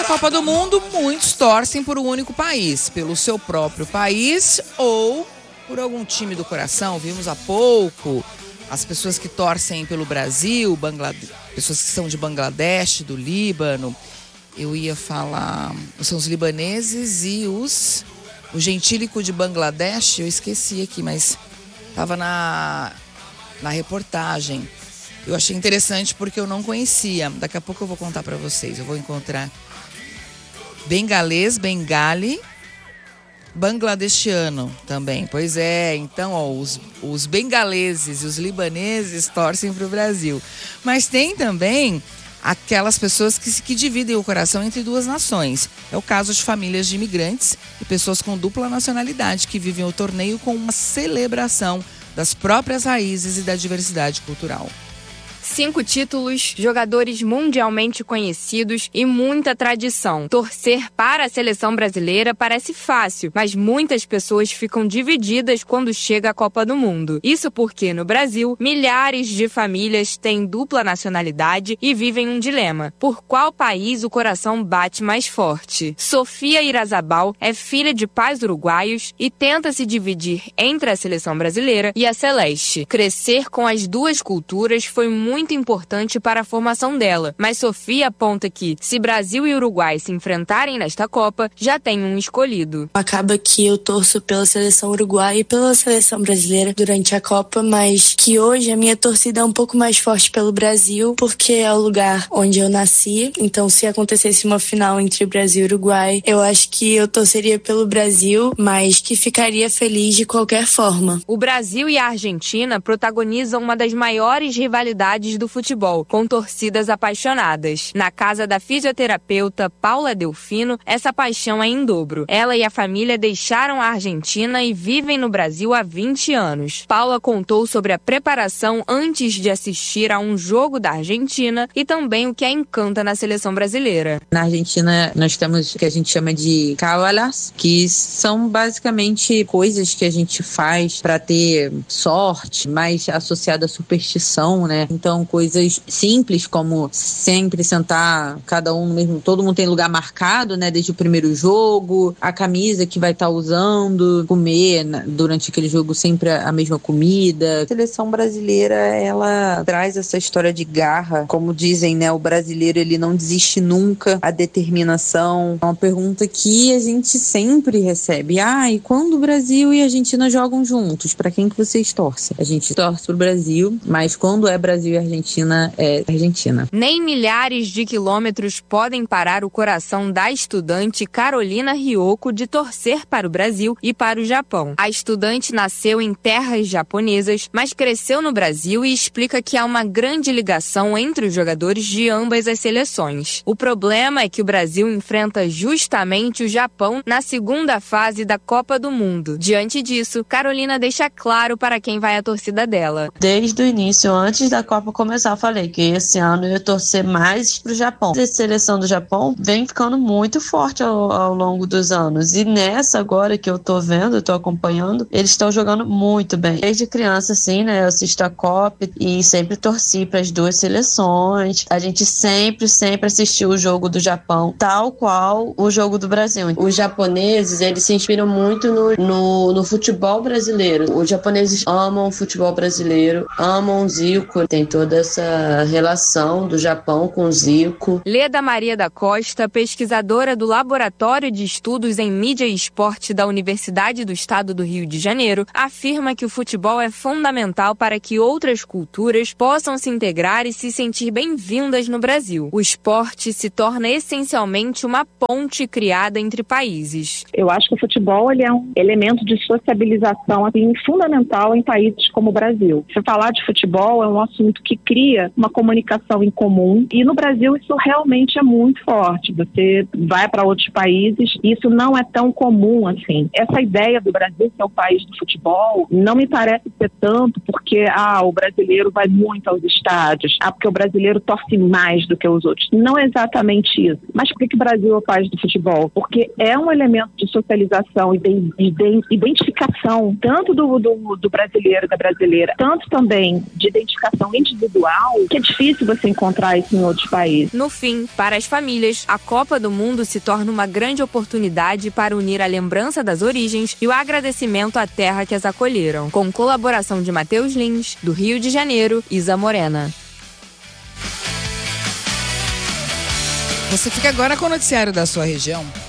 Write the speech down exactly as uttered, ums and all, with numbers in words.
Copa do Mundo, muitos torcem por um único país, pelo seu próprio país ou por algum time do coração. Vimos há pouco as pessoas que torcem pelo Brasil, Banglade... pessoas que são de Bangladesh, do Líbano. Eu ia falar, são os libaneses e os o gentílico de Bangladesh, eu esqueci aqui, mas estava na, na reportagem. Eu achei interessante porque eu não conhecia. Daqui a pouco eu vou contar para vocês. Eu vou encontrar bengalês, bengali, bangladeshiano também. Pois é, então ó, os, os bengaleses e os libaneses torcem para o Brasil. Mas tem também aquelas pessoas que, que dividem o coração entre duas nações. É o caso de famílias de imigrantes e pessoas com dupla nacionalidade que vivem o torneio com uma celebração das próprias raízes e da diversidade cultural. Cinco títulos, jogadores mundialmente conhecidos e muita tradição. Torcer para a seleção brasileira parece fácil, mas muitas pessoas ficam divididas quando chega a Copa do Mundo. Isso porque, no Brasil, milhares de famílias têm dupla nacionalidade e vivem um dilema. Por qual país o coração bate mais forte? Sofia Irazabal é filha de pais uruguaios e tenta se dividir entre a seleção brasileira e a celeste. Crescer com as duas culturas foi muito muito importante para a formação dela, mas Sofia aponta que, se Brasil e Uruguai se enfrentarem nesta Copa, já tem um escolhido. Acaba que eu torço pela seleção uruguaia e pela seleção brasileira durante a Copa, mas que hoje a minha torcida é um pouco mais forte pelo Brasil, porque é o lugar onde eu nasci. Então, se acontecesse uma final entre Brasil e Uruguai, eu acho que eu torceria pelo Brasil, mas que ficaria feliz de qualquer forma. O Brasil e a Argentina protagonizam uma das maiores rivalidades do futebol, com torcidas apaixonadas. Na casa da fisioterapeuta Paula Delfino, essa paixão é em dobro. Ela e a família deixaram a Argentina e vivem no Brasil há vinte anos. Paula contou sobre a preparação antes de assistir a um jogo da Argentina e também o que a encanta na seleção brasileira. Na Argentina, nós temos o que a gente chama de cábalas, que são basicamente coisas que a gente faz para ter sorte, mais associada à superstição, né? Então, coisas simples como sempre sentar cada um no mesmo, todo mundo tem lugar marcado, né, desde o primeiro jogo, a camisa que vai estar tá usando, comer na, durante aquele jogo sempre a, a mesma comida. A seleção brasileira, ela traz essa história de garra, como dizem, né, o brasileiro ele não desiste nunca, a determinação. É uma pergunta que a gente sempre recebe. Ah, e quando o Brasil e a Argentina jogam juntos, para quem que vocês torcem? A gente torce pro Brasil, mas quando é Brasil e Argentina, é Argentina. Nem milhares de quilômetros podem parar o coração da estudante Carolina Ryoko de torcer para o Brasil e para o Japão. A estudante nasceu em terras japonesas, mas cresceu no Brasil e explica que há uma grande ligação entre os jogadores de ambas as seleções. O problema é que o Brasil enfrenta justamente o Japão na segunda fase da Copa do Mundo. Diante disso, Carolina deixa claro para quem vai a torcida dela. Desde o início, antes da Copa começar, eu falei que esse ano eu ia torcer mais pro Japão. A seleção do Japão vem ficando muito forte ao, ao longo dos anos. E nessa agora que eu tô vendo, eu tô acompanhando, eles estão jogando muito bem. Desde criança, assim, né, eu assisto a Copa e sempre torci para as duas seleções. A gente sempre, sempre assistiu o jogo do Japão, tal qual o jogo do Brasil. Os japoneses, eles se inspiram muito no, no, no futebol brasileiro. Os japoneses amam o futebol brasileiro, amam o Zico, tem toda essa relação do Japão com o Zico. Leda Maria da Costa, pesquisadora do Laboratório de Estudos em Mídia e Esporte da Universidade do Estado do Rio de Janeiro, afirma que o futebol é fundamental para que outras culturas possam se integrar e se sentir bem-vindas no Brasil. O esporte se torna essencialmente uma ponte criada entre países. Eu acho que o futebol ele é um elemento de sociabilização assim, fundamental em países como o Brasil. Se falar de futebol é um assunto que cria uma comunicação em comum e no Brasil isso realmente é muito forte. Você vai para outros países e isso não é tão comum assim. Essa ideia do Brasil ser o país do futebol não me parece ser tanto porque ah, o brasileiro vai muito aos estádios, ah, porque o brasileiro torce mais do que os outros. Não é exatamente isso. Mas por que, que o Brasil é o país do futebol? Porque é um elemento de socialização e de, de identificação comunicação, tanto do, do, do brasileiro, da brasileira, tanto também de identificação individual, que é difícil você encontrar isso em outros países. No fim, para as famílias, a Copa do Mundo se torna uma grande oportunidade para unir a lembrança das origens e o agradecimento à terra que as acolheram. Com colaboração de Matheus Lins, do Rio de Janeiro, Isa Morena. Você fica agora com o noticiário da sua região.